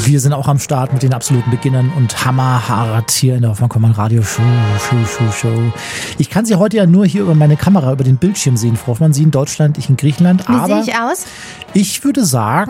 Wir sind auch am Start mit den absoluten Beginnern und hammerhart hier in der Hoffmann-Kommmann Radio Show. Ich kann Sie heute ja nur hier über meine Kamera, über den Bildschirm sehen, Frau Hoffmann. Sie in Deutschland, ich in Griechenland. Wie sehe ich aus? Ich würde sagen,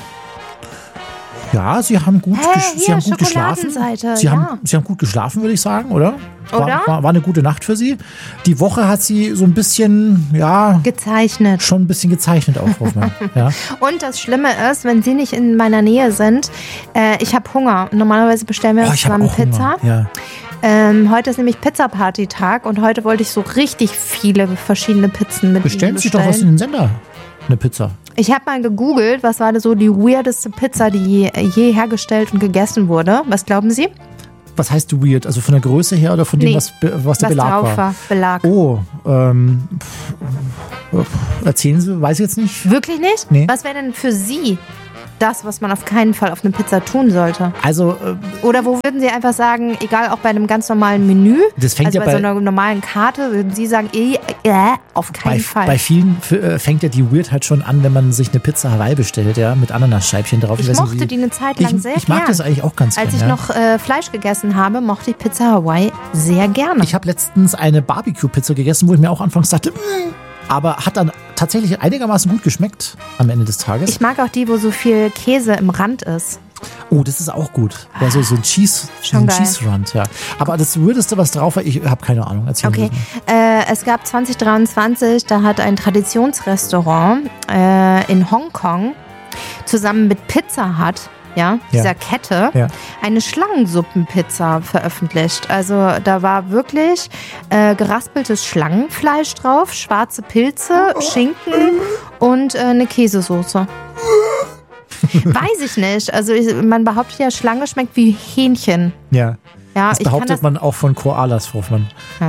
ja, Sie haben gut, Sie haben gut geschlafen. Sie haben gut geschlafen, würde ich sagen, oder? War eine gute Nacht für Sie. Die Woche hat Sie so ein bisschen, gezeichnet. Schon ein bisschen gezeichnet auch, Hoffmann. Ja. Und das Schlimme ist, wenn Sie nicht in meiner Nähe sind, ich habe Hunger. Normalerweise bestellen wir uns zusammen Pizza. Ja. Heute ist nämlich Pizza-Party-Tag und heute wollte ich so richtig viele verschiedene Pizzen mit Bestellen Sie doch was in den Sender, eine Pizza. Ich habe mal gegoogelt, was war so die weirdeste Pizza, die je hergestellt und gegessen wurde. Was glauben Sie? Was heißt weird? Also von der Größe her oder von dem, was der Belag war? Belag. Oh, erzählen Sie, weiß ich jetzt nicht. Wirklich nicht? Nee. Was wäre denn für Sie das, was man auf keinen Fall auf eine Pizza tun sollte? Also oder wo würden Sie einfach sagen, egal auch bei einem ganz normalen Menü, das fängt also ja bei so einer normalen Karte, würden Sie sagen, auf keinen Fall. Bei vielen fängt ja die Weirdheit schon an, wenn man sich eine Pizza Hawaii bestellt, ja, mit Ananasscheibchen drauf. Ich mochte die eine Zeit lang sehr Ich mag das eigentlich auch ganz gerne. Als ich noch Fleisch gegessen habe, mochte ich Pizza Hawaii sehr gerne. Ich habe letztens eine Barbecue-Pizza gegessen, wo ich mir auch anfangs dachte, aber hat dann tatsächlich einigermaßen gut geschmeckt am Ende des Tages. Ich mag auch die, wo so viel Käse im Rand ist. Oh, das ist auch gut. Ja, so ein Cheese-Rand, ja. Aber das Weirdeste, was drauf war, ich habe keine Ahnung. Okay. Es gab 2023, da hat ein Traditionsrestaurant in Hongkong zusammen mit Pizza Hut, dieser Kette, eine Schlangensuppenpizza veröffentlicht. Also da war wirklich geraspeltes Schlangenfleisch drauf, schwarze Pilze, Schinken und eine Käsesoße. Weiß ich nicht. Also man behauptet ja, Schlange schmeckt wie Hähnchen. Ja. Das behauptet man auch von Koalas, Frau Hoffmann.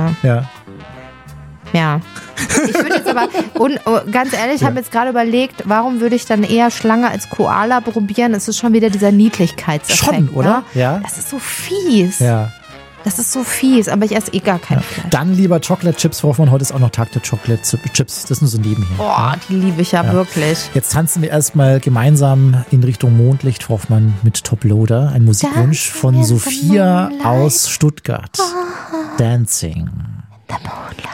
Ja. Ich würde jetzt aber, ganz ehrlich, ich habe jetzt gerade überlegt, warum würde ich dann eher Schlange als Koala probieren? Es ist schon wieder dieser Niedlichkeitseffekt. Schon, oder? Ne? Ja. Das ist so fies. Ja. Das ist so fies, aber ich esse gar kein Fleisch. Dann lieber Chocolate Chips, Frau Hoffmann. Heute ist auch noch Tag der Chocolate Chips. Das ist nur so nebenher. Oh, die liebe ich ja wirklich. Jetzt tanzen wir erstmal gemeinsam in Richtung Mondlicht, Frau Hoffmann, mit Top Loader. Ein Musikwunsch von Sophia aus Stuttgart. Dancing. The Moonlight.